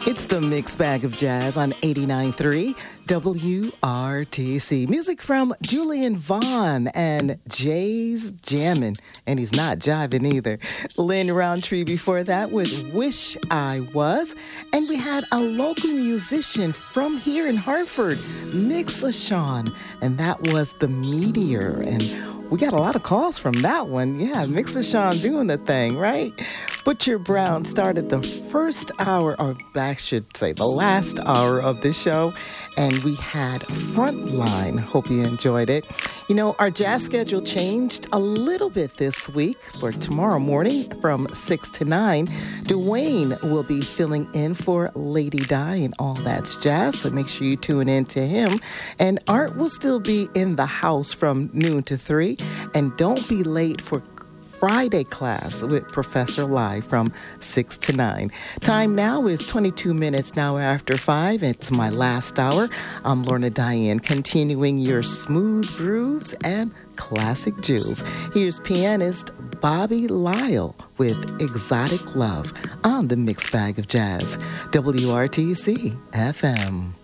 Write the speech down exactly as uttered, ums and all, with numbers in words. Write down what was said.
It's the Mixed Bag of Jazz on eighty-nine point three W R T C. Music from Julian Vaughn and Jay's Jammin', and he's not jiving either. Lynn Roundtree before that with Wish I Was. And we had a local musician from here in Hartford, Mix LaShawn, and that was The Meteor. And we got a lot of calls from that one. Yeah, Mix LaShawn doing the thing, right? Butcher Brown started the first hour, or I should say the last hour of the show, and we had Frontline. Hope you enjoyed it. You know, our jazz schedule changed a little bit this week. For tomorrow morning from six to nine, Dwayne will be filling in for Lady Di and All That's Jazz, so make sure you tune in to him. And Art will still be in the house from noon to three, and don't be late for Friday class with Professor Live from six to nine. Time now is twenty-two minutes now after five. It's my last hour. I'm Lorna Diane, continuing your smooth grooves and classic jewels. Here's pianist Bobby Lyle with Exotic Love on the Mixed Bag of Jazz, W R T C F M.